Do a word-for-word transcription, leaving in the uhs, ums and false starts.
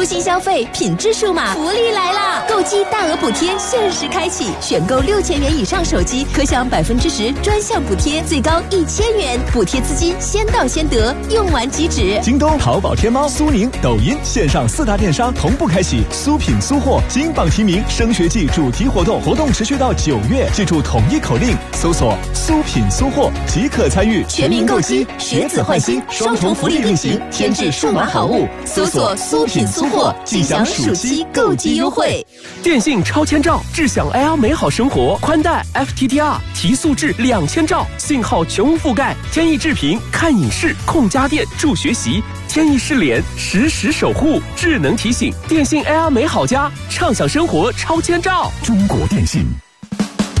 新消费，品质数码，福利来啦！购机大额补贴限时开启，选购六千元以上手机可享百分之十专项补贴，最高一千元，补贴资金先到先得，用完即止。 京东、淘宝、天猫、苏宁、抖音线上四大电商同步开启苏品苏货金榜题名升学季主题活动，活动持续到九月，记住统一口令，搜索苏品苏货即可参与。 全民购机，学子换新，双重福利运行，添置数码好物，搜索苏品苏货即享暑期购机优惠。 电信超千兆，智享 A R 美好生活，宽带 F T T R 提速至两千兆，信号全无覆盖，天翼智屏看影视、控家电、助学习，天翼视联实时守护，智能提醒，电信 A R 美好家，畅享生活超千兆。 中国电信。